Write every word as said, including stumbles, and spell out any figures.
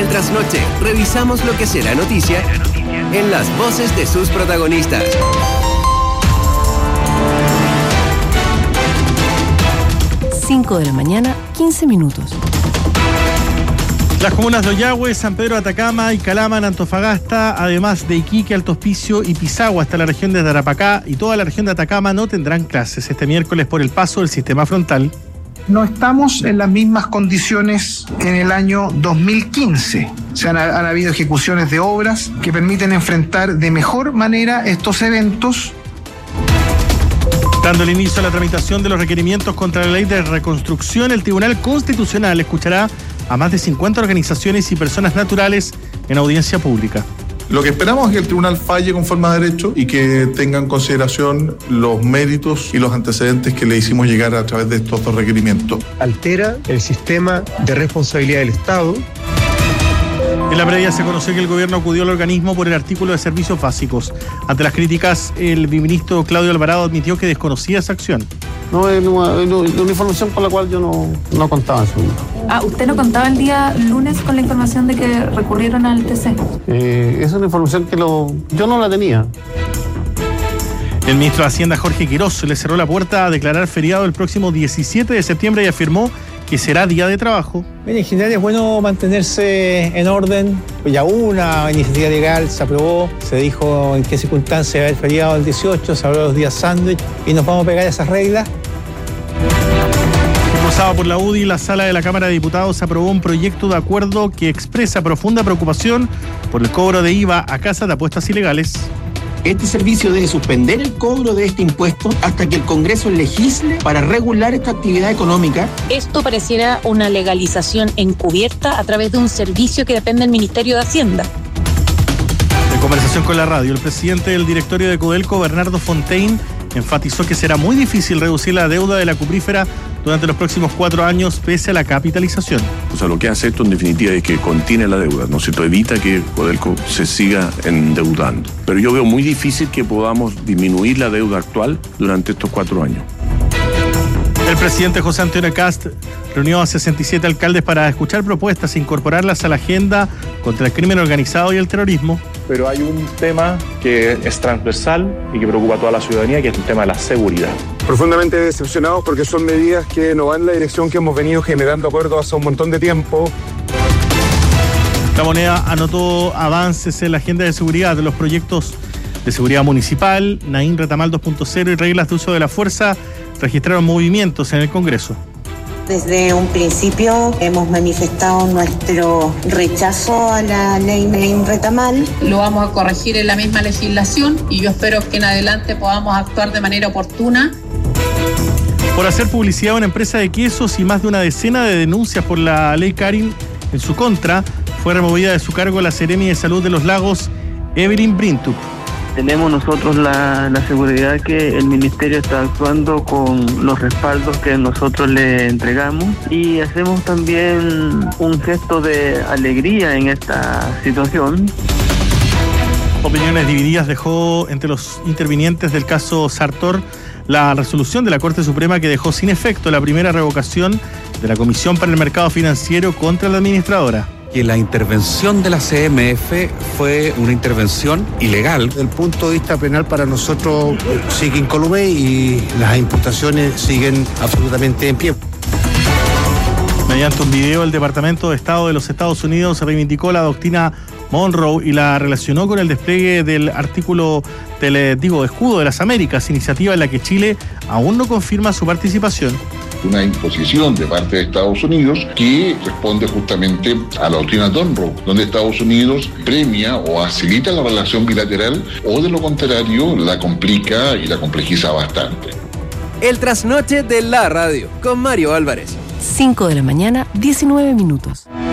Trasnoche revisamos lo que será noticia en las voces de sus protagonistas. cinco de la mañana, quince minutos. Las comunas de Ollagüe, San Pedro de Atacama y Calama en Antofagasta, además de Iquique, Alto Hospicio y Pisagua hasta la región de Tarapacá y toda la región de Atacama no tendrán clases este miércoles por el paso del sistema frontal. No estamos en las mismas condiciones que en el año dos mil quince. Se han, han habido ejecuciones de obras que permiten enfrentar de mejor manera estos eventos. Dando el inicio a la tramitación de los requerimientos contra la ley de reconstrucción, el Tribunal Constitucional escuchará a más de cincuenta organizaciones y personas naturales en audiencia pública. Lo que esperamos es que el tribunal falle conforme a derecho y que tenga en consideración los méritos y los antecedentes que le hicimos llegar a través de estos dos requerimientos. Altera el sistema de responsabilidad del Estado. En la previa se conoció que el gobierno acudió al organismo por el artículo de servicios básicos. Ante las críticas, el ministro Claudio Alvarado admitió que desconocía esa acción. No, es una, una información con la cual yo no, no contaba en su momento. Ah, ¿usted no contaba el día lunes con la información de que recurrieron al T C? Eh, es una información que lo, yo no la tenía. El ministro de Hacienda, Jorge Quirós, le cerró la puerta a declarar feriado el próximo diecisiete de septiembre y afirmó que será día de trabajo. En general es bueno mantenerse en orden. Ya una iniciativa legal se aprobó, se dijo en qué circunstancias va a haber feriado el dieciocho, se habló de los días sándwich y nos vamos a pegar a esas reglas. Impulsado por la U D I, la Sala de la Cámara de Diputados aprobó un proyecto de acuerdo que expresa profunda preocupación por el cobro de I V A a casas de apuestas ilegales. Este servicio debe suspender el cobro de este impuesto hasta que el Congreso legisle para regular esta actividad económica. Esto pareciera una legalización encubierta a través de un servicio que depende del Ministerio de Hacienda. En conversación con la radio, el presidente del directorio de Codelco, Bernardo Fontaine, enfatizó que será muy difícil reducir la deuda de la cuprífera durante los próximos cuatro años pese a la capitalización. O sea, lo que hace esto en definitiva es que contiene la deuda, ¿no es cierto? Evita que Codelco se siga endeudando. Pero yo veo muy difícil que podamos disminuir la deuda actual durante estos cuatro años. El presidente José Antonio Kast reunió a sesenta y siete alcaldes para escuchar propuestas e incorporarlas a la agenda contra el crimen organizado y el terrorismo. Pero hay un tema que es transversal y que preocupa a toda la ciudadanía, que es el tema de la seguridad. Profundamente decepcionados porque son medidas que no van en la dirección que hemos venido generando acuerdos hace un montón de tiempo. La Moneda anotó avances en la agenda de seguridad de los proyectos de seguridad municipal, Naín Retamal dos punto cero y reglas de uso de la fuerza registraron movimientos en el Congreso. Desde un principio hemos manifestado nuestro rechazo a la ley Naín Retamal. Lo vamos a corregir en la misma legislación y yo espero que en adelante podamos actuar de manera oportuna. Por hacer publicidad a una empresa de quesos y más de una decena de denuncias por la ley Karin en su contra, fue removida de su cargo la Seremi de Salud de los Lagos, Evelyn Brintup. Tenemos nosotros la, la seguridad que el Ministerio está actuando con los respaldos que nosotros le entregamos y hacemos también un gesto de alegría en esta situación. Opiniones divididas dejó entre los intervinientes del caso Sartor la resolución de la Corte Suprema que dejó sin efecto la primera revocación de la Comisión para el Mercado Financiero contra la administradora. Que la intervención de la C M F fue una intervención ilegal. Desde el punto de vista penal para nosotros sigue incólume y las imputaciones siguen absolutamente en pie. Mediante un video, el Departamento de Estado de los Estados Unidos reivindicó la doctrina Monroe y la relacionó con el despliegue del artículo del digo, escudo de las Américas, iniciativa en la que Chile aún no confirma su participación. Una imposición de parte de Estados Unidos que responde justamente a la doctrina Monroe, donde Estados Unidos premia o facilita la relación bilateral o de lo contrario la complica y la complejiza bastante. El trasnoche de la radio con Mario Álvarez. cinco de la mañana, diecinueve minutos.